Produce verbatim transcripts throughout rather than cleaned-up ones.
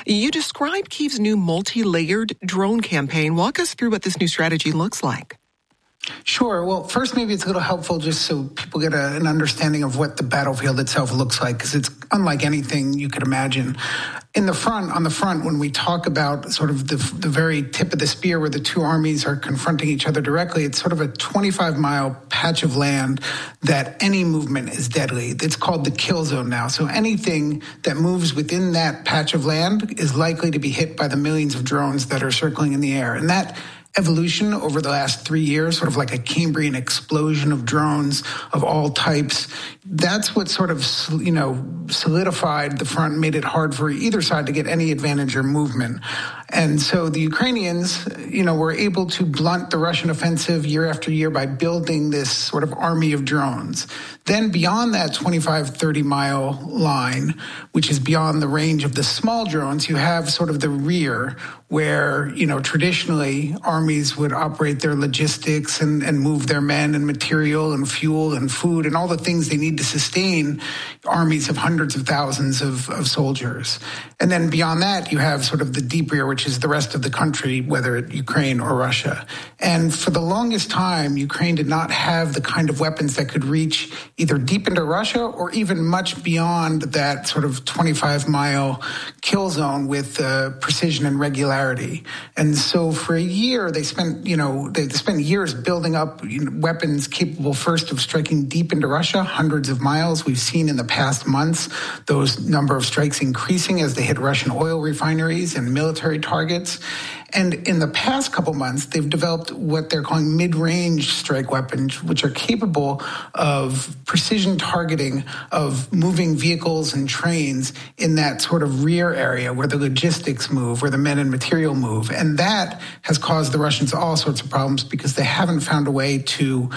You described Kyiv's new multi-layered drone campaign. Walk us through what this new strategy looks like. Sure. Well, first, maybe it's a little helpful just so people get a, an understanding of what the battlefield itself looks like, because it's unlike anything you could imagine. In the front, on the front, when we talk about sort of the, the very tip of the spear where the two armies are confronting each other directly, it's sort of a twenty-five mile patch of land that any movement is deadly. It's called the kill zone now. So anything that moves within that patch of land is likely to be hit by the millions of drones that are circling in the air. And that evolution over the last three years, sort of like a Cambrian explosion of drones of all types, that's what sort of, you know, solidified the front, made it hard for either side to get any advantage or movement. And so the Ukrainians, you know, were able to blunt the Russian offensive year after year by building this sort of army of drones. Then beyond that twenty-five, thirty mile line, which is beyond the range of the small drones, you have sort of the rear where, you know, traditionally armies would operate their logistics and, and move their men and material and fuel and food and all the things they need to sustain armies of hundreds of thousands of, of soldiers. And then beyond that, you have sort of the deep rear, which is the rest of the country, whether it's Ukraine or Russia. And for the longest time, Ukraine did not have the kind of weapons that could reach either deep into Russia or even much beyond that sort of twenty-five mile kill zone with uh, precision and regularity. And so for a year, they spent, you know, they spent years building up, you know, weapons capable first of striking deep into Russia, hundreds of miles. We've seen in the past months those number of strikes increasing as they hit Russian oil refineries and military targets. And in the past couple months, they've developed what they're calling mid-range strike weapons, which are capable of precision targeting of moving vehicles and trains in that sort of rear area where the logistics move, where the men and material move. And that has caused the Russians all sorts of problems because they haven't found a way to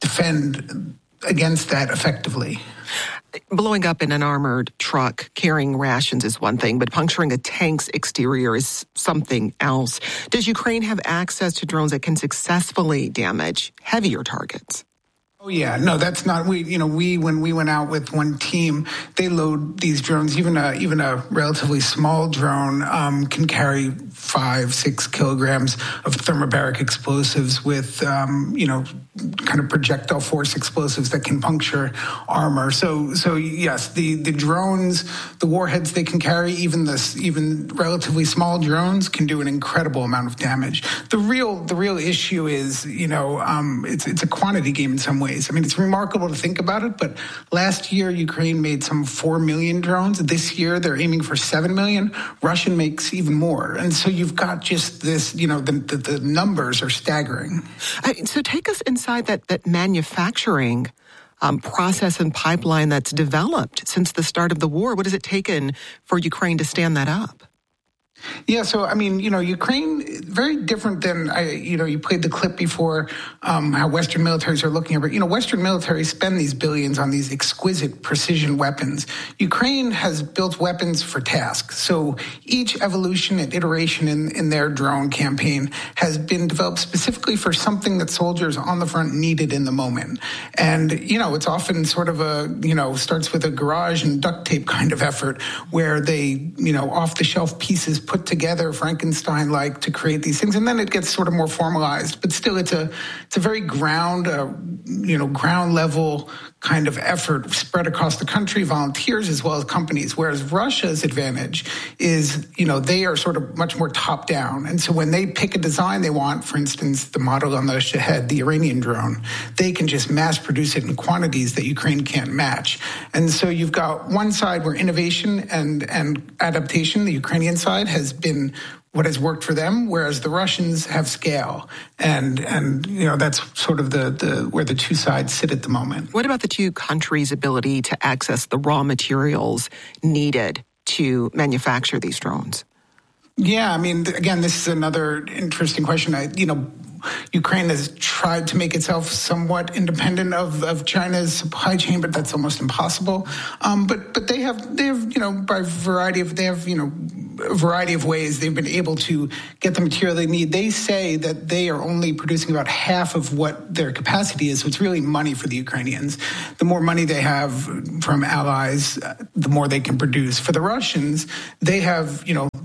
defend against that effectively. Blowing up in an armored truck carrying rations is one thing, but puncturing a tank's exterior is something else. Does Ukraine have access to drones that can successfully damage heavier targets? Oh, yeah. No, that's not, we, you know, we, when we went out with one team, they load these drones, even a, even a relatively small drone um, can carry five, six kilograms of thermobaric explosives with, um, you know, kind of projectile force explosives that can puncture armor. So, so yes, the, the drones, the warheads they can carry, even this, even relatively small drones can do an incredible amount of damage. The real, the real issue is, you know, um, it's, it's a quantity game in some ways. I mean, it's remarkable to think about it, but last year, Ukraine made some four million drones. This year, they're aiming for seven million. Russia makes even more. And so you've got just this, you know, the, the, the numbers are staggering. Uh, so take us inside that, that manufacturing um, process and pipeline that's developed since the start of the war. What has it taken for Ukraine to stand that up? Yeah, so, I mean, you know, Ukraine, very different than, I, you know, you played the clip before, um, how Western militaries are looking at it. You know, Western militaries spend these billions on these exquisite precision weapons. Ukraine has built weapons for tasks. So each evolution and iteration in, in their drone campaign has been developed specifically for something that soldiers on the front needed in the moment. And, you know, it's often sort of a, you know, starts with a garage and duct tape kind of effort where they, you know, off-the-shelf pieces put together Frankenstein-like to create these things, and then it gets sort of more formalized. But still, it's a it's a very ground, uh, you know, ground level kind of effort spread across the country, volunteers as well as companies. Whereas Russia's advantage is, you know, they are sort of much more top down, and so when they pick a design they want, for instance, the model on the Shahed, the Iranian drone, they can just mass produce it in quantities that Ukraine can't match. And so you've got one side where innovation and and adaptation, the Ukrainian side, has has been what has worked for them, whereas the Russians have scale. And, and you know, that's sort of the, the where the two sides sit at the moment. What about the two countries' ability to access the raw materials needed to manufacture these drones? Yeah, I mean, again, this is another interesting question. I, you know, Ukraine has tried to make itself somewhat independent of, of China's supply chain, but that's almost impossible. Um, but but they have they have you know by a variety of they have you know a variety of ways they've been able to get the material they need. They say that they are only producing about half of what their capacity is, so it's really money for the Ukrainians. The more money they have from allies, the more they can produce. For the Russians, they have you know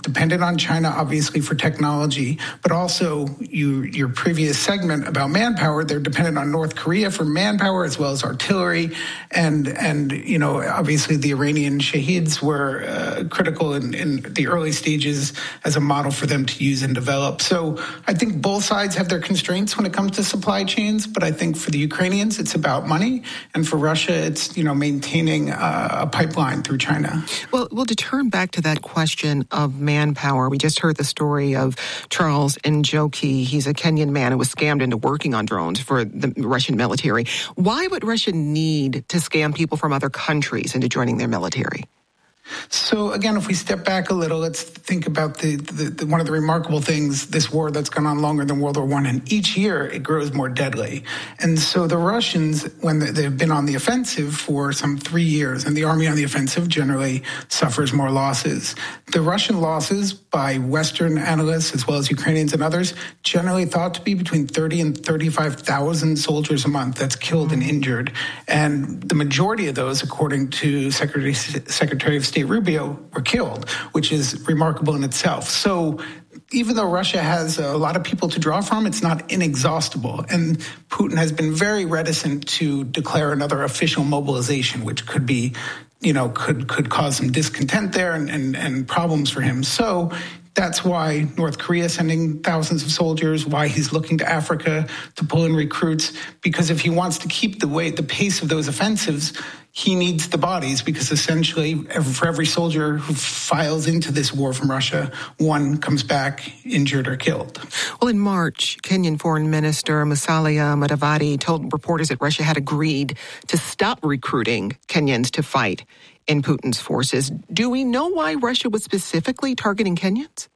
dependent on China, obviously, for technology, but also you, your previous segment about manpower, they're dependent on North Korea for manpower as well as artillery. And, and you know, obviously the Iranian Shaheeds were uh, critical in, in the early stages as a model for them to use and develop. So I think both sides have their constraints when it comes to supply chains, but I think for the Ukrainians, it's about money. And for Russia, it's, you know, maintaining uh, a pipeline through China. Well, well, to turn back to that question of manpower, we just heard the story of Charles Njoki. He's a Kenyan man who was scammed into working on drones for the Russian military. Why would Russia need to scam people from other countries into joining their military? So again, if we step back a little, let's think about the, the, the one of the remarkable things, this war that's gone on longer than World War One, and each year it grows more deadly. And so the Russians, when they've been on the offensive for some three years, and the army on the offensive generally suffers more losses. The Russian losses by Western analysts, as well as Ukrainians and others, generally thought to be between thirty and thirty-five thousand soldiers a month that's killed and injured. And the majority of those, according to Secretary, Secretary of State Rubio, were killed, which is remarkable in itself. So even though Russia has a lot of people to draw from, it's not inexhaustible. And Putin has been very reticent to declare another official mobilization, which could be, you know, could could cause some discontent there and, and, and problems for him. So that's why North Korea is sending thousands of soldiers, why he's looking to Africa to pull in recruits, because if he wants to keep the way, the pace of those offensives, he needs the bodies, because essentially for every soldier who files into this war from Russia, one comes back injured or killed. Well, in March, Kenyan Foreign Minister Musalia Mudavadi told reporters that Russia had agreed to stop recruiting Kenyans to fight in Putin's forces. Do we know why Russia was specifically targeting Kenyans?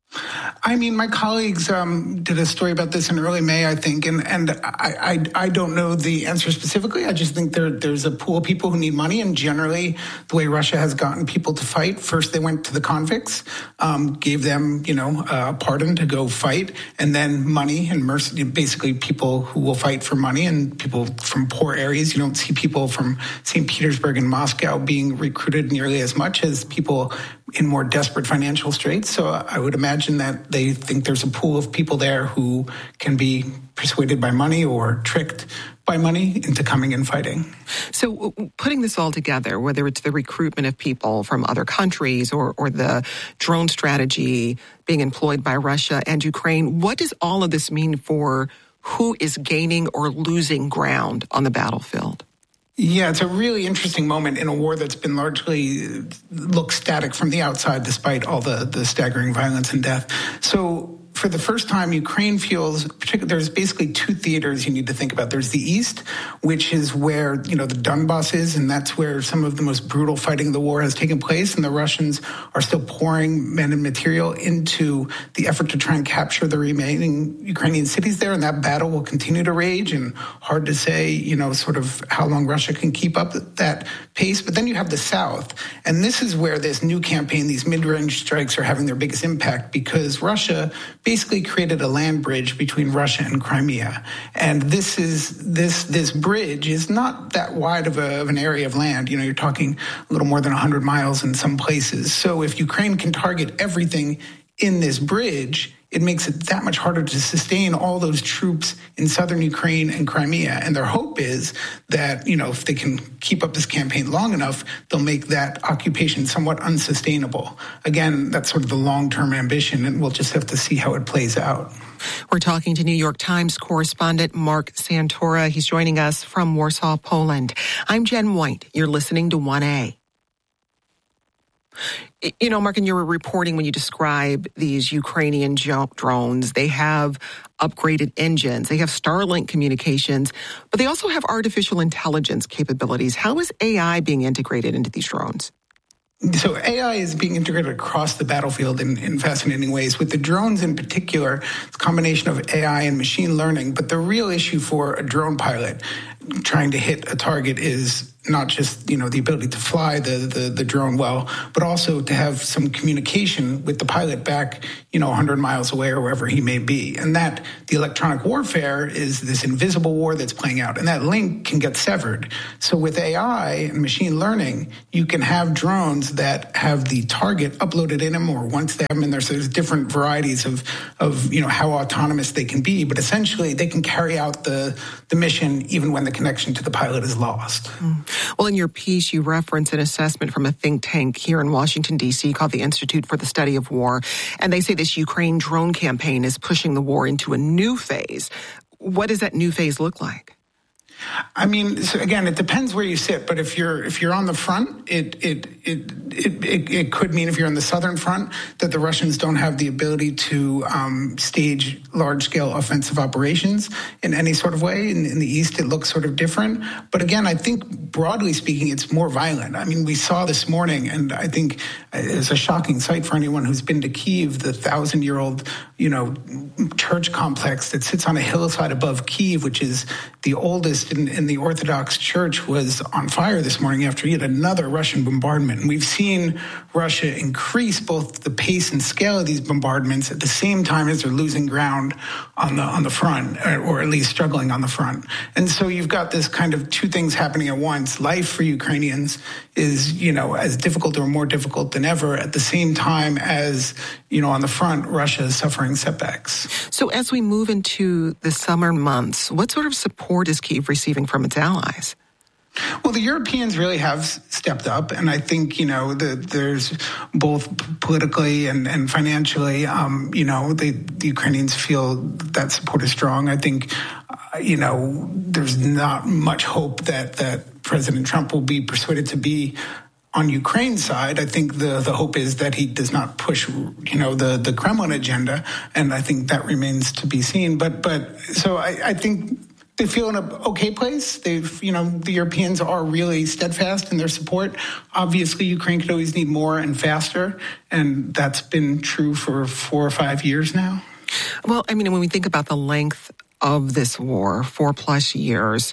I mean, my colleagues um, did a story about this in early May, I think, and, and I, I I don't know the answer specifically. I just think there there's a pool of people who need money, and generally the way Russia has gotten people to fight, first they went to the convicts, um, gave them, you know, a pardon to go fight, and then money and mercy, basically people who will fight for money, and people from poor areas. You don't see people from Saint Petersburg and Moscow being recruited nearly as much as people in more desperate financial straits. So I would imagine that they think there's a pool of people there who can be persuaded by money or tricked by money into coming and fighting. So putting this all together, whether it's the recruitment of people from other countries or, or the drone strategy being employed by Russia and Ukraine, what does all of this mean for who is gaining or losing ground on the battlefield? Yeah, it's a really interesting moment in a war that's been largely looked static from the outside, despite all the, the staggering violence and death. So for the first time, Ukraine feels, particularly, there's basically two theaters you need to think about. There's the east, which is where, you know, the Donbass is, and that's where some of the most brutal fighting of the war has taken place, and the Russians are still pouring men and material into the effort to try and capture the remaining Ukrainian cities there, and that battle will continue to rage, and hard to say, you know, sort of how long Russia can keep up that pace. But then you have the south, and this is where this new campaign, these mid-range strikes, are having their biggest impact, because Russia basically created a land bridge between Russia and Crimea. And this is this this bridge is not that wide of, a, of an area of land. You know, you're talking a little more than one hundred miles in some places. So if Ukraine can target everything in this bridge, it makes it that much harder to sustain all those troops in southern Ukraine and Crimea. And their hope is that, you know, if they can keep up this campaign long enough, they'll make that occupation somewhat unsustainable. Again, that's sort of the long-term ambition, and we'll just have to see how it plays out. We're talking to New York Times correspondent Mark Santora. He's joining us from Warsaw, Poland. I'm Jen White. You're listening to one A. You know, Mark, and you were reporting when you describe these Ukrainian drones, they have upgraded engines, they have Starlink communications, but they also have artificial intelligence capabilities. How is A I being integrated into these drones? So A I is being integrated across the battlefield in, in fascinating ways. With the drones in particular, it's a combination of A I and machine learning. But the real issue for a drone pilot, trying to hit a target is not just, you know, the ability to fly the, the, the drone well, but also to have some communication with the pilot back, you know, one hundred miles away or wherever he may be. And that the electronic warfare is this invisible war that's playing out, and that link can get severed. So with A I and machine learning, you can have drones that have the target uploaded in them, or once they have them in there, so there's different varieties of, of, you know, how autonomous they can be, but essentially they can carry out the, the mission even when the connection to the pilot is lost. Mm. Well, in your piece, you reference an assessment from a think tank here in Washington, D C called the Institute for the Study of War. And they say this Ukraine drone campaign is pushing the war into a new phase. What does that new phase look like? I mean, so again, it depends where you sit. But if you're if you're on the front, it it it it it, it could mean if you're on the southern front that the Russians don't have the ability to um, stage large scale offensive operations in any sort of way. In, in the east, it looks sort of different. But again, I think broadly speaking, it's more violent. I mean, we saw this morning, and I think it's a shocking sight for anyone who's been to Kyiv, the thousand year old, you know, church complex that sits on a hillside above Kyiv, which is the oldest In, in the Orthodox Church, was on fire this morning after yet another Russian bombardment. And we've seen Russia increase both the pace and scale of these bombardments at the same time as they're losing ground on the on the front, or, or at least struggling on the front. And so you've got this kind of two things happening at once. Life for Ukrainians is, you know, as difficult or more difficult than ever, at the same time as, you know, on the front, Russia is suffering setbacks. So as we move into the summer months, what sort of support is Kyiv receiving from its allies? Well, the Europeans really have stepped up, and I think, you know, the, there's both politically and, and financially, um, you know, they, the Ukrainians feel that support is strong. I think, uh, you know, there's not much hope that, that President Trump will be persuaded to be on Ukraine's side. I think the, the hope is that he does not push, you know, the, the Kremlin agenda, and I think that remains to be seen. But, but so I, I think they feel in an okay place. They've, you know, the Europeans are really steadfast in their support. Obviously, Ukraine could always need more and faster, and that's been true for four or five years now. Well, I mean, when we think about the length of this war, four plus years,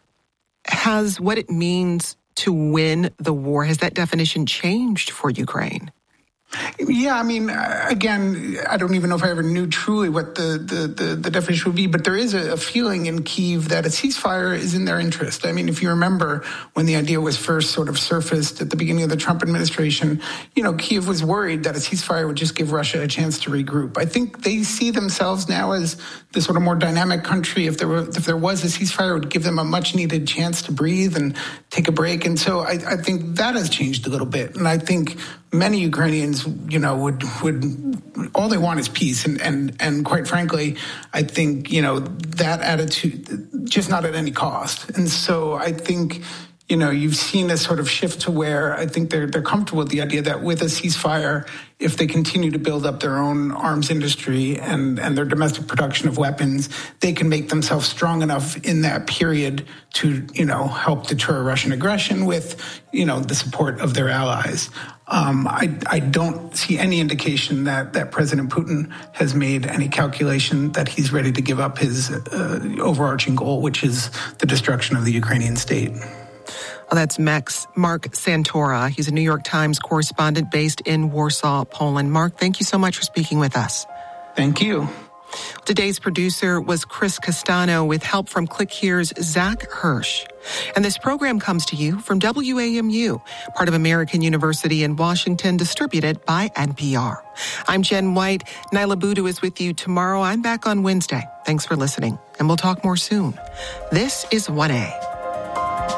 has what it means to win the war, has that definition changed for Ukraine? Yeah, I mean, again, I don't even know if I ever knew truly what the, the, the, the definition would be, but there is a, a feeling in Kyiv that a ceasefire is in their interest. I mean, if you remember when the idea was first sort of surfaced at the beginning of the Trump administration, you know, Kyiv was worried that a ceasefire would just give Russia a chance to regroup. I think they see themselves now as the sort of more dynamic country. If there were, if there was a ceasefire, it would give them a much needed chance to breathe and take a break. And so I, I think that has changed a little bit. And I think many Ukrainians, you know, would would all they want is peace, and and and quite frankly, I think, you know, that attitude, just not at any cost. And so I think, you know, you've seen a sort of shift to where I think they're they're comfortable with the idea that with a ceasefire, if they continue to build up their own arms industry and, and their domestic production of weapons, they can make themselves strong enough in that period to, you know, help deter Russian aggression with, you know, the support of their allies. Um, I, I don't see any indication that, that President Putin has made any calculation that he's ready to give up his uh, overarching goal, which is the destruction of the Ukrainian state. Well, that's Max, Mark Santora. He's a New York Times correspondent based in Warsaw, Poland. Mark, thank you so much for speaking with us. Thank you. Today's producer was Chris Castano with help from ClickHere's Zach Hirsch. And this program comes to you from W A M U, part of American University in Washington, distributed by N P R. I'm Jen White. Nyla Budu is with you tomorrow. I'm back on Wednesday. Thanks for listening, and we'll talk more soon. This is one A.